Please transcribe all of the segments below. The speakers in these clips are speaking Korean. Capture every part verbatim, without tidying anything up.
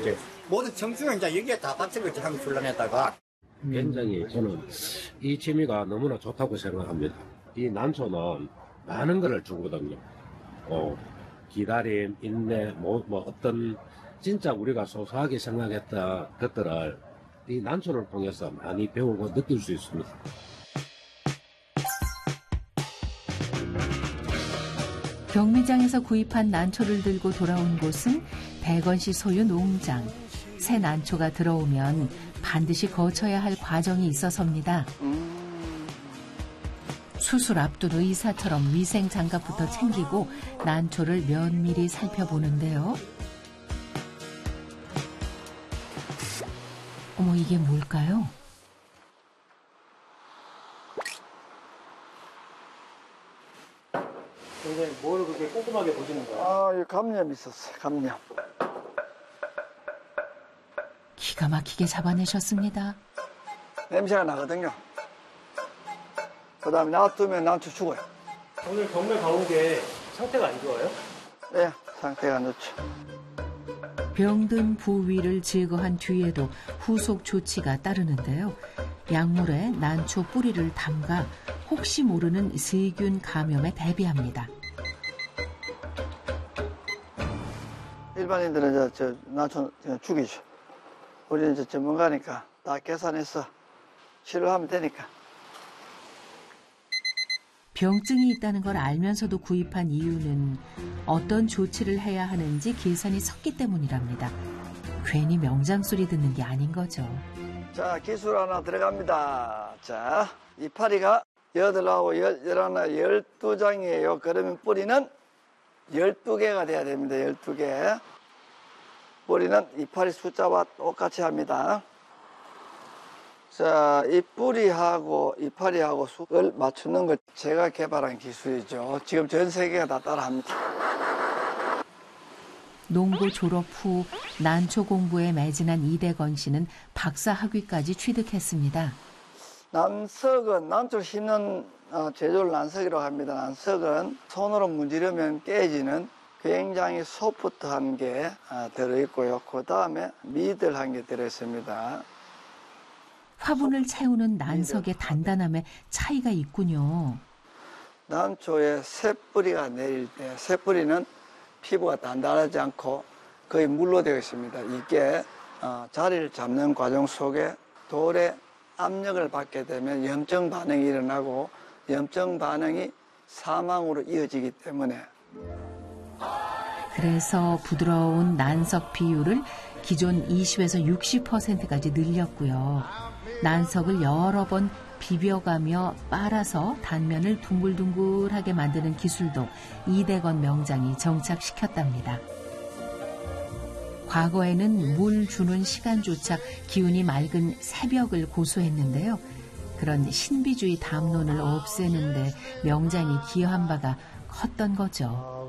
이제 모든 청춘은 이제 여기에 다 박혀있지, 한국 출란에다가. 굉장히 저는 이 취미가 너무나 좋다고 생각합니다. 이 난초는 많은 거를 주거든요. 어, 기다림, 인내, 뭐, 뭐 어떤 진짜 우리가 소소하게 생각했던 것들을 이 난초를 통해서 많이 배우고 느낄 수 있습니다. 경미장에서 구입한 난초를 들고 돌아온 곳은 백원 씨 소유 농장. 새 난초가 들어오면 반드시 거쳐야 할 과정이 있어서입니다. 수술 앞두고 의사처럼 위생 장갑부터 챙기고 난초를 면밀히 살펴보는데요. 어머, 이게 뭘까요? 선생님, 뭘 그렇게 꼼꼼하게 보시는 거예요? 아, 이 감염 있었어요, 감염. 기가 막히게 잡아내셨습니다. 냄새가 나거든요. 그 다음에 놔두면 난초 죽어요. 오늘 경매 가온 게 상태가 안 좋아요? 예, 상태가 안 좋죠. 병든 부위를 제거한 뒤에도 후속 조치가 따르는데요. 약물에 난초 뿌리를 담가 혹시 모르는 세균 감염에 대비합니다. 일반인들은 저, 저 난초 그냥 죽이죠. 우리는 이제 전문가니까 다 계산해서 치료하면 되니까. 병증이 있다는 걸 알면서도 구입한 이유는 어떤 조치를 해야 하는지 계산이 섰기 때문이랍니다. 괜히 명장 소리 듣는 게 아닌 거죠. 자, 기술 하나 들어갑니다. 자, 이파리가 여덟하고 열, 열하나, 열두 장이에요. 그러면 뿌리는 열두 개가 돼야 됩니다. 열두 개. 뿌리는 이파리 숫자와 똑같이 합니다. 자, 이 뿌리하고 이파리하고 숫을 맞추는 것 제가 개발한 기술이죠. 지금 전 세계가 다 따라합니다. 농고 졸업 후 난초 공부에 매진한 이대건 씨는 박사 학위까지 취득했습니다. 난석은 난초 심는 제조를 난석이라고 합니다. 난석은 손으로 문지르면 깨지는 굉장히 소프트한 게 들어있고요. 그 다음에 미들한 게 들어있습니다. 화분을 채우는 난석의 단단함에 차이가 있군요. 난초에 새뿌리가 내릴 때 새뿌리는 피부가 단단하지 않고 거의 물로 되어 있습니다. 이게 자리를 잡는 과정 속에 돌에 압력을 받게 되면 염증 반응이 일어나고 염증 반응이 사망으로 이어지기 때문에 그래서 부드러운 난석 비율을 기존 이십에서 육십 퍼센트까지 늘렸고요. 난석을 여러 번 비벼가며 빨아서 단면을 둥글둥글하게 만드는 기술도 이대건 명장이 정착시켰답니다. 과거에는 물 주는 시간조차 기운이 맑은 새벽을 고수했는데요. 그런 신비주의 담론을 없애는데 명장이 기여한 바가 컸던 거죠.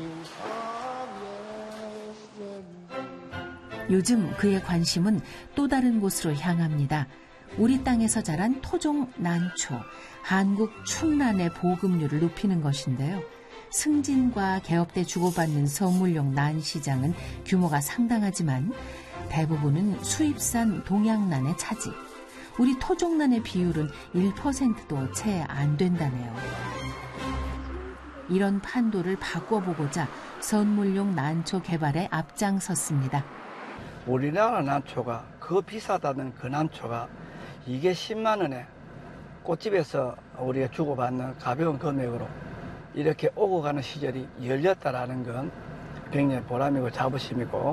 요즘 그의 관심은 또 다른 곳으로 향합니다. 우리 땅에서 자란 토종 난초, 한국 충란의 보급률을 높이는 것인데요. 승진과 개업 때 주고받는 선물용 난 시장은 규모가 상당하지만 대부분은 수입산 동양난의 차지. 우리 토종난의 비율은 일 퍼센트도 채 안 된다네요. 이런 판도를 바꿔보고자 선물용 난초 개발에 앞장섰습니다. 우리나라 난초가 그 비싸다는 그 난초가 이게 십만 원에 꽃집에서 우리가 주고받는 가벼운 금액으로 이렇게 오고 가는 시절이 열렸다라는 건 굉장히 보람이고 자부심이고.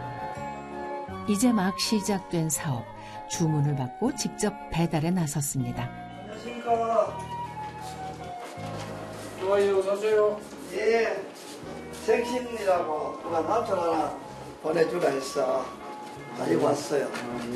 이제 막 시작된 사업, 주문을 받고 직접 배달에 나섰습니다. 안녕하십니까. 좋아요, 사세요. 예, 생신이라고 누가 난초 하나 보내주라 해서 가지고 왔어요.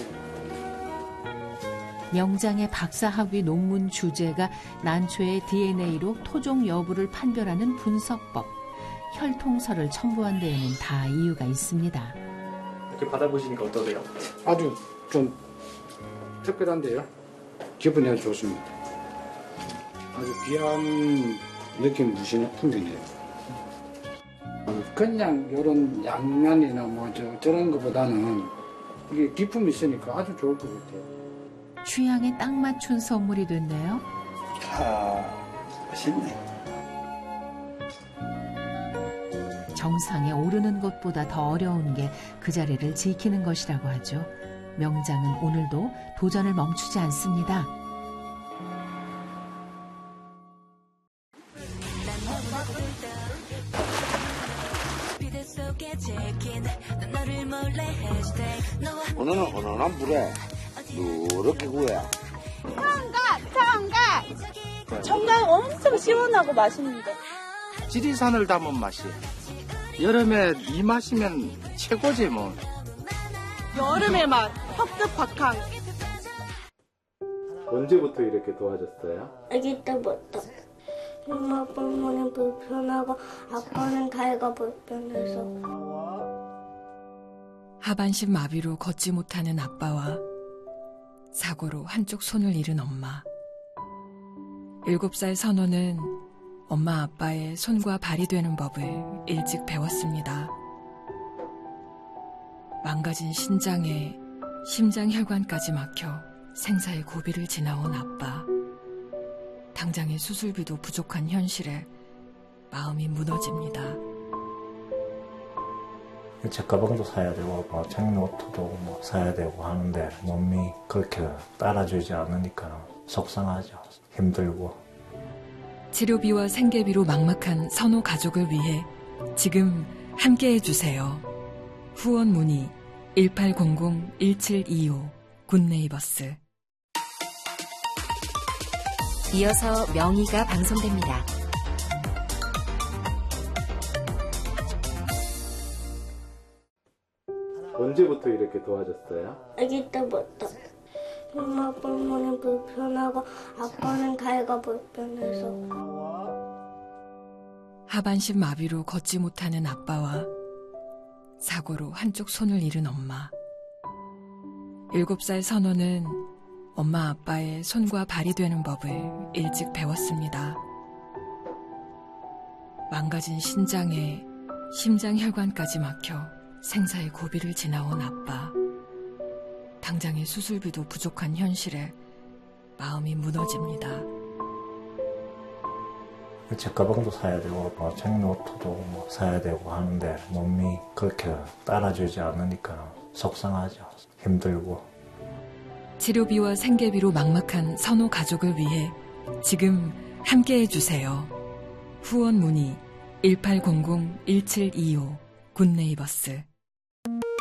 명장의 박사학위 논문 주제가 난초의 디엔에이로 토종 여부를 판별하는 분석법. 혈통서를 첨부한 데에는 다 이유가 있습니다. 이렇게 받아보시니까 어떠세요? 아주 좀 특별한데요. 기분이 아주 좋습니다. 아주 귀한 느낌 주시는 품이네요. 그냥 이런 양면이나 뭐 저, 저런 것보다는 이게 기품이 있으니까 아주 좋을 것 같아요. 취향에 딱 맞춘 선물이 됐네요. 아, 맛있네. 정상에 오르는 것보다 더 어려운 게 그 자리를 지키는 것이라고 하죠. 명장은 오늘도 도전을 멈추지 않습니다. 오늘은 은은한 불에 누렇게 구워야 청각! 청각! 청각 엄청 시원하고 맛있는데. 지리산을 담은 맛이. 여름에 이 맛이면 최고지 뭐. 여름의 맛, 혁득박한. 언제부터 이렇게 도와줬어요? 아기 때부터. 엄마 때문에 불편하고 아빠는 다이가 불편해서. 하반신 마비로 걷지 못하는 아빠와 사고로 한쪽 손을 잃은 엄마. 일곱 살 선호는 엄마 아빠의 손과 발이 되는 법을 일찍 배웠습니다. 망가진 신장에 심장혈관까지 막혀 생사의 고비를 지나온 아빠. 당장의 수술비도 부족한 현실에 마음이 무너집니다. 책가방도 사야 되고 뭐 책노트도 뭐 사야 되고 하는데 몸이 그렇게 따라주지 않으니까 속상하죠. 힘들고. 치료비와 생계비로 막막한 선호 가족을 위해 지금 함께해 주세요. 후원 문의 일팔공공 일칠이오 굿네이버스. 이어서 명의가 방송됩니다. 언제부터 이렇게 도와줬어요? 아기 때부터. 엄마 때문에 불편하고 아빠는 다이가 불편해서. 하반신 마비로 걷지 못하는 아빠와 사고로 한쪽 손을 잃은 엄마. 일곱 살 선호는 엄마 아빠의 손과 발이 되는 법을 일찍 배웠습니다. 망가진 신장에 심장혈관까지 막혀 생사의 고비를 지나온 아빠. 당장의 수술비도 부족한 현실에 마음이 무너집니다. 책가방도 사야 되고 뭐 책노트도 뭐 사야 되고 하는데 몸이 그렇게 따라주지 않으니까 속상하죠. 힘들고. 치료비와 생계비로 막막한 선호 가족을 위해 지금 함께해 주세요. 후원 문의 일팔공공 일칠이오 굿네이버스.